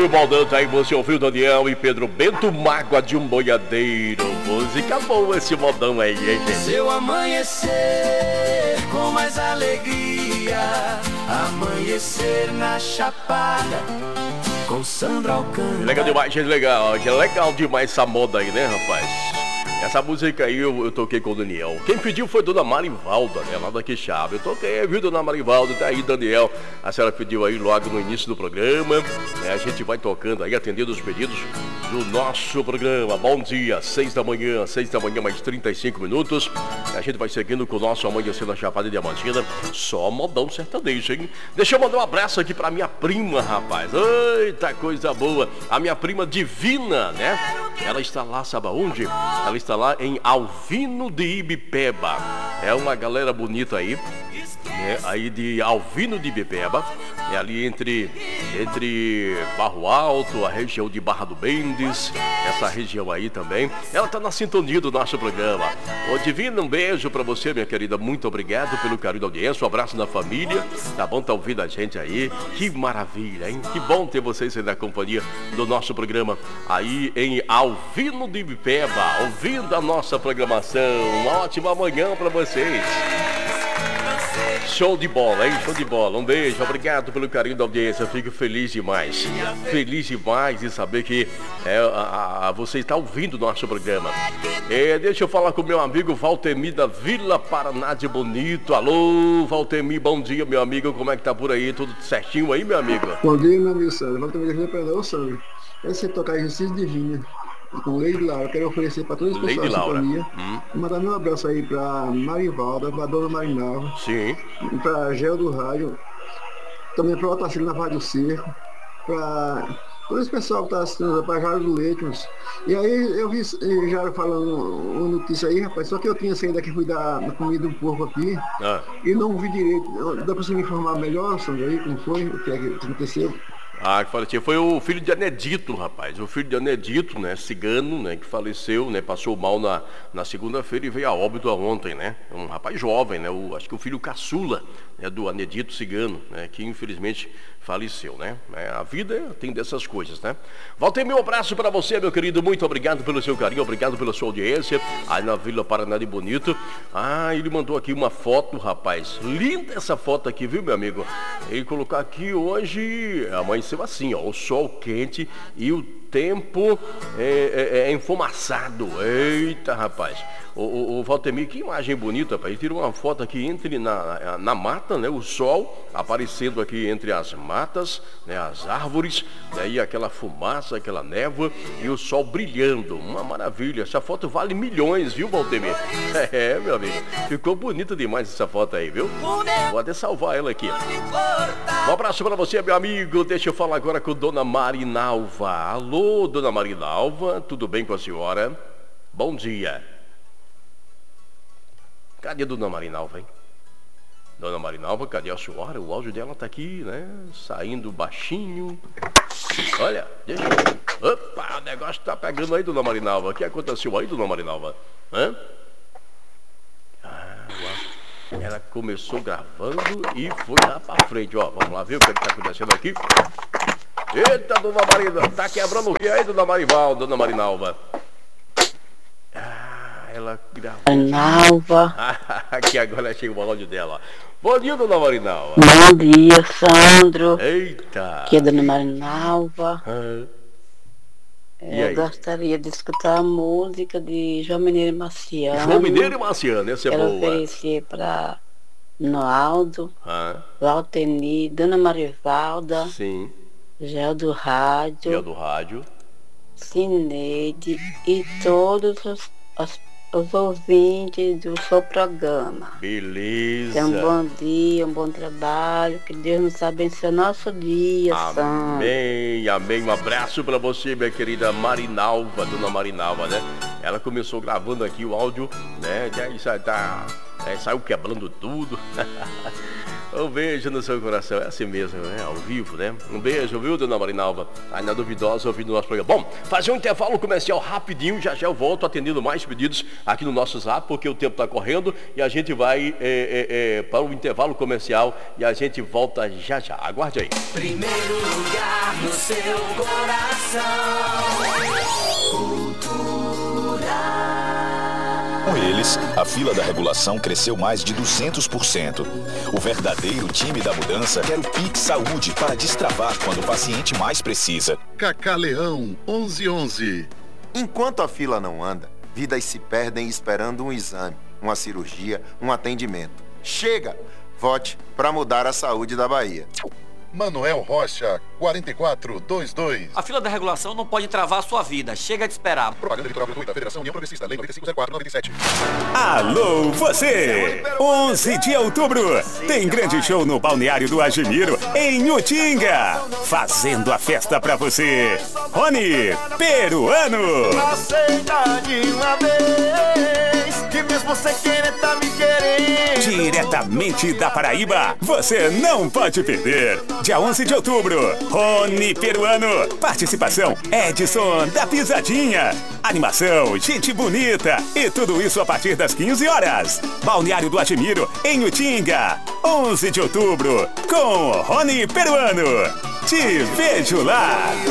o Baldão, aí você ouviu Daniel e Pedro Bento, Mágoa de um Boiadeiro. Música boa esse modão aí, hein, gente? Seu amanhecer com mais alegria, amanhecer na Chapada com Sandra Alcântara. Legal demais, gente, legal. Legal demais essa moda aí, né, rapaz? Essa música aí eu toquei com o Daniel. Quem pediu foi Dona Marivalda, né, lá da Quixaba. Eu toquei, viu, Dona Marivalda? Tá aí, Daniel. A senhora pediu aí logo no início do programa. A gente vai tocando aí, atendendo os pedidos do nosso programa. Bom dia, 6 da manhã mais 35 minutos. A gente vai seguindo com o nosso Amanhecer na Chapada Diamantina. Só modão sertanejo, hein? Deixa eu mandar um abraço aqui pra minha prima, rapaz. Eita, coisa boa. A minha prima Divina, né? Ela está lá, sabe aonde? Ela está lá em Alvino de Ibipeba. É uma galera bonita aí, né? Aí de Alvino de Ibipeba, é ali entre Barro Alto, a região de Barra do Bendes, essa região aí também. Ela está na sintonia do nosso programa. Ô Divina, um beijo para você, minha querida. Muito obrigado pelo carinho da audiência. Um abraço na família. Tá bom tá ouvindo a gente aí? Que maravilha, hein? Que bom ter vocês aí na companhia do nosso programa aí em Alvino de Ibipeba, ouvindo a nossa programação. Uma ótima manhã para vocês. Show de bola, hein? Show de bola. Um beijo, obrigado pelo carinho da audiência. Eu fico feliz demais. Feliz demais de saber que você está ouvindo o nosso programa. Deixa eu falar com o meu amigo Valtemir da Vila Paraná de Bonito. Alô, Valtemir, bom dia, meu amigo. Como é que tá por aí? Tudo certinho aí, meu amigo? Bom dia, meu amigo Sandro. Valtemir da Vila Paraná, Sandro. Quero você tocar exercício divino com Lady Laura. Quero oferecer para todas as pessoas da sintonia. Mandar meu abraço aí para Marivalda, para Dona Marinalva. Sim. Para Gel do Rádio. Também para o Otacílio na Rádio Cerco. Para todo esse pessoal que está assistindo, para Jário do Leite. E aí eu vi Jário falando uma notícia aí, rapaz. Só que eu tinha saído daqui, fui dar comida um pouco aqui. E não vi direito. Dá para você me informar melhor, Sandro, aí como foi? O que é que aconteceu? Que faleceu foi o filho de Anedito, rapaz. O filho de Anedito, né, cigano, né, que faleceu, né, passou mal na segunda-feira e veio a óbito ontem, né? Um rapaz jovem, né? Acho que o filho caçula, né, do Anedito cigano, né, que infelizmente faleceu, né? A vida tem dessas coisas, né? Valtemir, um abraço para você, meu querido. Muito obrigado pelo seu carinho, obrigado pela sua audiência aí na Vila Paraná de Bonito. Ele mandou aqui uma foto, rapaz. Linda essa foto aqui, viu, meu amigo? Ele colocou aqui hoje, amanheceu assim, ó, o sol quente e o tempo é enfumaçado. Eita, rapaz. O Valtemir, que imagem bonita, rapaz. Ele tirou uma foto aqui entre na mata, né? O sol aparecendo aqui entre as matas, né? As árvores, daí aquela fumaça, aquela névoa e o sol brilhando. Uma maravilha. Essa foto vale milhões, viu, Valtemir? Meu amigo. Ficou bonita demais essa foto aí, viu? Vou até salvar ela aqui. Um abraço para você, meu amigo. Deixa eu falar agora com Dona Marinalva. Alô, Dona Marinalva. Tudo bem com a senhora? Bom dia. Cadê a Dona Marinalva, hein? Dona Marinalva, cadê a senhora? O áudio dela tá aqui, né? Saindo baixinho. Olha, deixa eu... Opa, o negócio tá pegando aí, Dona Marinalva. O que aconteceu aí, Dona Marinalva? Ela começou gravando e foi lá pra frente, ó. Vamos lá ver o que tá acontecendo aqui. Eita, Dona Marinalva. Tá quebrando o que aí, Dona Marinalva? Ela gravou. Marinalva. Aqui agora achei o áudio dela. Bom dia, Dona Marinalva. Bom dia, Sandro. Eita. Aqui é Dona Marinalva. Eu gostaria de escutar a música de João Mineiro e Marciano. João Mineiro e Marciano, essa é boa. Quero oferecer para Noaldo, Valtemir, Dona Marivalda. Sim. Gel do Rádio. Cineide e todos os ouvintes do seu programa. Beleza. Tenha um bom dia, um bom trabalho. Que Deus nos abençoe nosso dia, Amém, amém. Um abraço para você, minha querida Marinalva, Dona Marinalva, né? Ela começou gravando aqui o áudio, né? Saiu quebrando tudo. Um beijo no seu coração. É assim mesmo, né? Ao vivo, né? Um beijo, viu, dona Marinalva? Ainda duvidosa ouvindo o nosso programa. Bom, fazer um intervalo comercial rapidinho. Já eu volto atendendo mais pedidos aqui no nosso Zap, porque o tempo está correndo e a gente vai para o intervalo comercial e a gente volta já. Aguarde aí. Primeiro lugar no seu coração. Com eles, a fila da regulação cresceu mais de 200%. O verdadeiro time da mudança quer o Pix Saúde para destravar quando o paciente mais precisa. Cacá Leão, 1111. Enquanto a fila não anda, vidas se perdem esperando um exame, uma cirurgia, um atendimento. Chega! Vote para mudar a saúde da Bahia. Manuel Rocha, 4422. A fila da regulação não pode travar a sua vida. Chega de esperar. Propaganda eleitoral gratuita, Federação União Progressista, Lei 9504/97. Alô, você! 11 de outubro, tem grande show no Balneário do Agimiro, em Utinga. Fazendo a festa pra você, Rony Peruano. Aceita de uma vez, que mesmo você querer tá me querendo. Diretamente da Paraíba, você não pode perder. Dia 11 de outubro, Rony Peruano. Participação, Edson da Pisadinha. Animação, gente bonita. E tudo isso a partir das 15 horas. Balneário do Agimiro, em Utinga. 11 de outubro, com Rony Peruano. Te vejo lá.